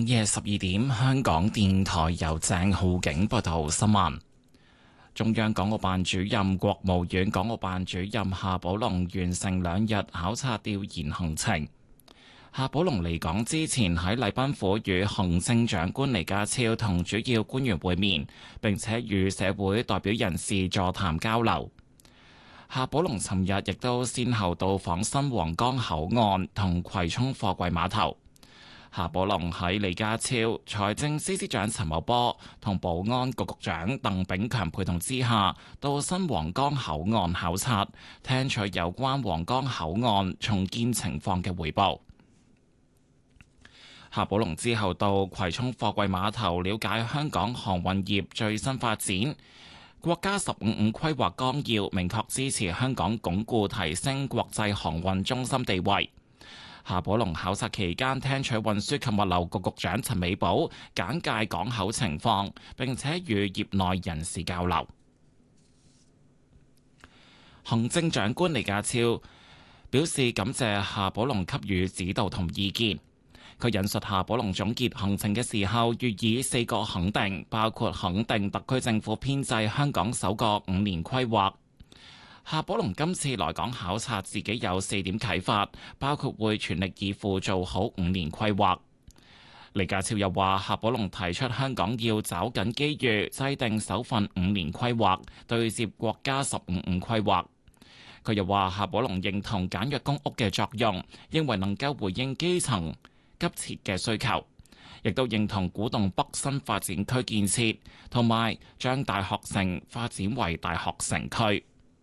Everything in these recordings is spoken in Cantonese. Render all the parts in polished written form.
午夜12點，香港電台由鄭浩景報道新聞。中央港澳辦主任、國務院港澳辦主任夏寶龍完成2日考察調研行程。夏寶龍離港之前喺禮賓府與行政長官李家超同主要官員會面，並且與社會代表人士座談交流。夏寶龍尋日亦都先後到訪新皇崗口岸同葵涌貨櫃碼頭。夏寶龍喺李家超、財政司司長陳茂波同保安局局長鄧炳強陪同之下，到新皇崗口岸考察，聽取有關皇崗口岸重建情況嘅匯報。夏寶龍之後到葵涌貨櫃碼頭了解香港航運業最新發展。國家15規劃綱要明確支持香港鞏固提升國際航運中心地位。夏寶龍考察期間聽取運輸及物流局局長陳美寶簡介港口情況，並且與業內人士交流。行政長官李家超表示感謝夏寶龍給予指導同意見。佢引述夏寶龍總結行程嘅時候，予以4個肯定，包括肯定特區政府編製香港首個5年規劃。夏寶龍今次來港考察，自己有4點啟發，包括會全力以赴做好5年規劃。李家超又話，夏寶龍提出香港要抓緊機遇，制定首份5年規劃，對接國家15規劃。佢又話，夏寶龍認同簡約公屋嘅作用，認為能夠回應基層急切嘅需求，亦都認同古洞北新發展區建設，同埋將大學城發展為大學城區。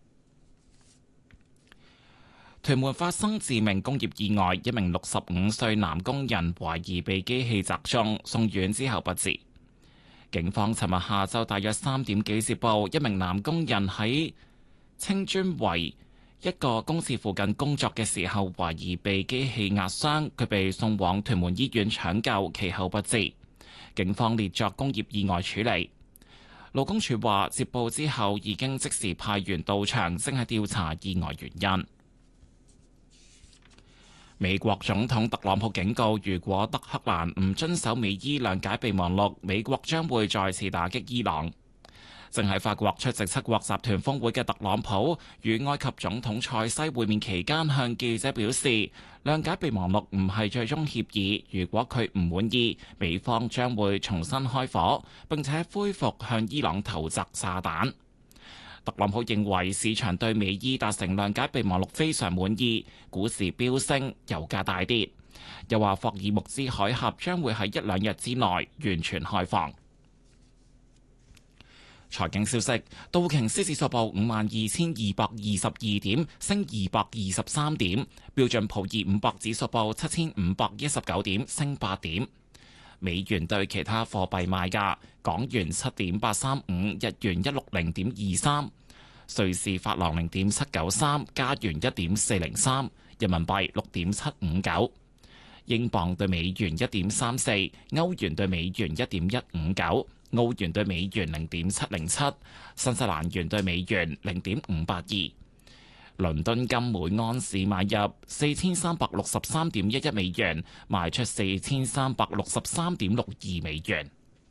屯門發生致命工業意外，一名65歲男工人懷疑被機器砸中，送院之後不治。警方尋日下晝大約3點幾接報，一名男工人喺青磚圍一個公廁附近工作嘅時候，懷疑被機器壓傷，佢被送往屯門醫院搶救，其後不治。警方列作工業意外處理。勞工處話，接報之後已經即時派員到場，正係調查意外原因。美國總統特朗普警告，如果德黑蘭唔遵守美伊諒解備忘錄，美國將會再次打擊伊朗。正喺法國出席7國集團峰會嘅特朗普，與埃及總統塞西會面期間，向記者表示，諒解備忘錄唔係最終協議，如果佢唔滿意，美方將會重新開火，並且恢復向伊朗投擲炸彈。特朗普認為市場對美伊達成諒解備忘錄非常滿意，股市飆升，油價大跌。又話霍爾木茲海峽將會喺1-2日之內完全開放。財經消息，道瓊斯指數報52,222點，升223點；標準普爾500指數報7,519點，升8點。美元對其他貨幣賣價：港元7.835，日元160.23，瑞士法郎0.793，加元1.403，人民幣6.759，英鎊對美元1.34，歐元對美元1.159，澳元對美元0.707，新西蘭元對美元0.582。倫敦金每盎司買入4363.11美元，賣出4363.62美元。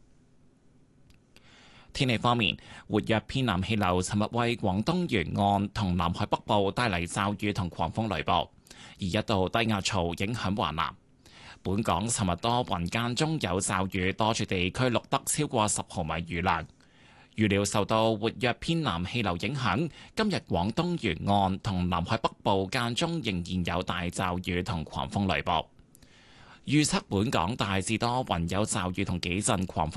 天氣方面，活躍偏南氣流尋日為廣東沿岸同南海北部帶嚟驟雨同狂風雷暴，而一道低壓槽影響華南。本港尋日多雲間中有驟雨，多處地區錄得超過10毫米雨量。預料受到活躍偏南氣流影響，今日廣東沿岸同南海北部間中仍然有大驟雨同狂風雷暴。預測本港大致多雲有驟雨同幾陣狂風。